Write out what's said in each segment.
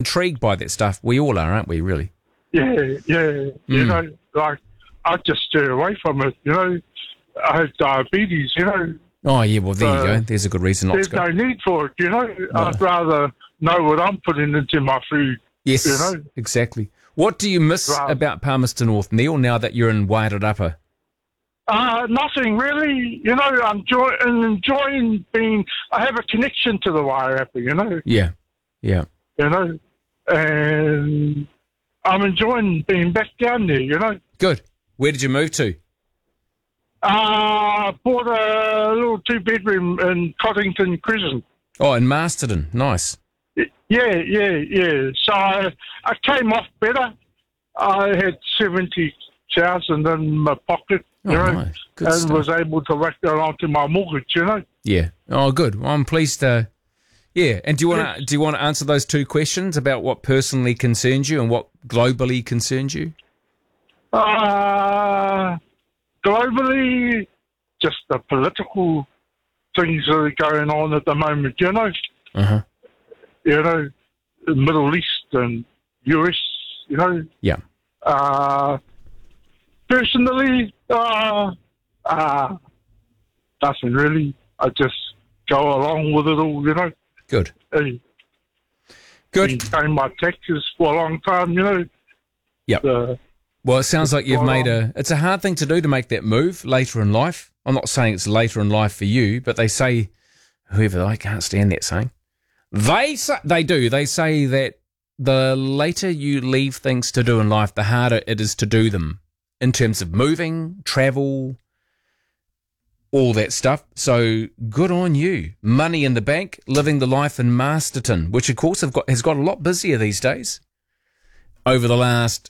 intrigued by that stuff. We all are, aren't we, really? Yeah. You know, like, I just stay away from it, you know. I have diabetes, you know. Oh, yeah, well, there you go. There's a good reason not There's to go. no need for it, you know. I'd rather know what I'm putting into my food. Yes, you know? exactly. What do you miss about Palmerston North, Neil, now that you're in Wairarapa? Nothing really, you know. I'm enjoying being. I have a connection to the Wairarapa, you know. Yeah. You know, and I'm enjoying being back down there, you know. Good. Where did you move to? Bought a little 2-bedroom in Coddington Crescent. Oh, in Masterton. Nice. Yeah. So I came off better. I had 70,000 in my pocket, you know, nice. Good and stuff. was able to whack that onto my mortgage, you know. Yeah. Oh, good. Well, I'm pleased to. Yeah. And do you want to answer those two questions about what personally concerns you and what globally concerns you? Globally, just the political things that are going on at the moment, you know. Uh-huh. You know, the Middle East and US, you know. Yeah. Personally, nothing really. I just go along with it all, you know. Good. Hey, Good. been paying my taxes for a long time, you know. Yep. Well, it sounds like you've made it's a hard thing to do to make that move later in life. I'm not saying it's later in life for you, but they say, I can't stand that saying. They say that the later you leave things to do in life, the harder it is to do them in terms of moving, travel, all that stuff. So good on you. Money in the bank, living the life in Masterton, which of course has got a lot busier these days. Over the last,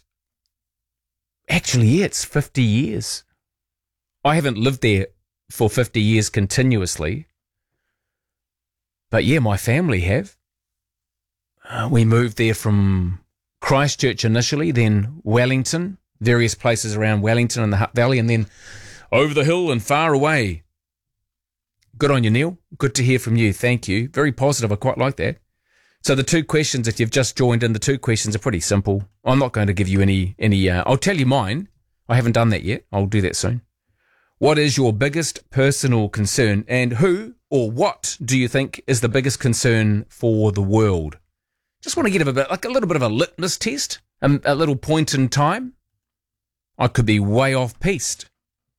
it's 50 years. I haven't lived there for 50 years continuously. But yeah, my family have. We moved there from Christchurch initially, then Wellington, various places around Wellington and the Hutt Valley, and then over the hill and far away. Good on you, Neil. Good to hear from you. Thank you. Very positive. I quite like that. So the two questions, if you've just joined in, the two questions are pretty simple. I'm not going to give you any. I'll tell you mine. I haven't done that yet. I'll do that soon. What is your biggest personal concern, and who or what do you think is the biggest concern for the world? Just want to get a little bit of a litmus test, a little point in time. I could be way off piste.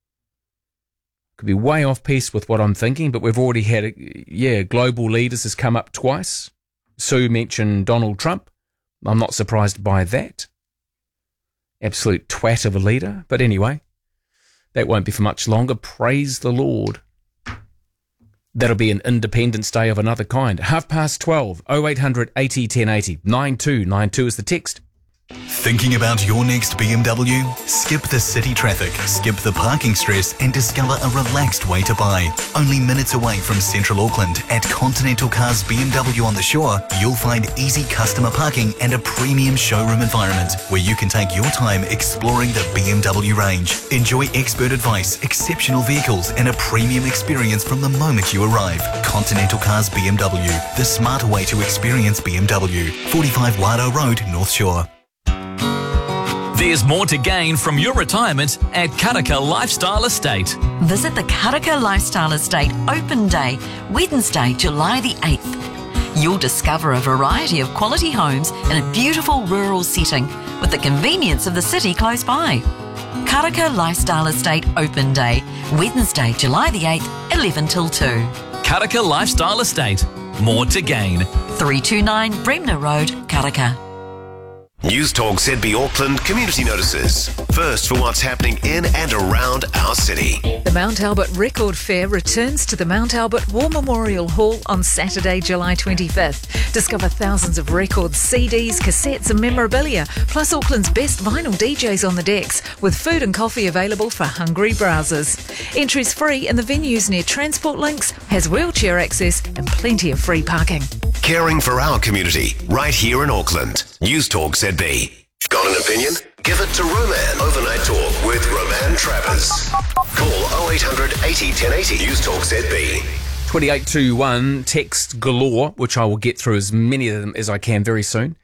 With what I'm thinking, but we've already had, global leaders has come up twice. Sue mentioned Donald Trump. I'm not surprised by that. Absolute twat of a leader. But anyway, that won't be for much longer. Praise the Lord. That'll be an Independence Day of another kind. 12:30, 0800 80 1080. 9292 is the text. Thinking about your next BMW? Skip the city traffic, skip the parking stress, and discover a relaxed way to buy. Only minutes away from Central Auckland at Continental Cars BMW on the Shore, you'll find easy customer parking and a premium showroom environment where you can take your time exploring the BMW range. Enjoy expert advice, exceptional vehicles, and a premium experience from the moment you arrive. Continental Cars BMW, the smarter way to experience BMW. 45 Wairoa Road, North Shore. There's more to gain from your retirement at Karaka Lifestyle Estate. Visit the Karaka Lifestyle Estate Open Day, Wednesday, July the 8th. You'll discover a variety of quality homes in a beautiful rural setting with the convenience of the city close by. Karaka Lifestyle Estate Open Day, Wednesday, July the 8th, 11 till 2. Karaka Lifestyle Estate. More to gain. 329 Bremner Road, Karaka. News Talk ZB Auckland community notices. First for what's happening in and around our city. The Mount Albert Record Fair returns to the Mount Albert War Memorial Hall on Saturday, July 25th. Discover thousands of records, CDs, cassettes and memorabilia, plus Auckland's best vinyl DJs on the decks, with food and coffee available for hungry browsers. Entry's free and the venues near Transport Links, has wheelchair access and plenty of free parking. Caring for our community, right here in Auckland. News Talk ZB. Got an opinion? Give it to Roman. Overnight Talk with Roman Travers. Call 0800 80 1080. News Talk ZB. 2821, text galore, which I will get through as many of them as I can very soon.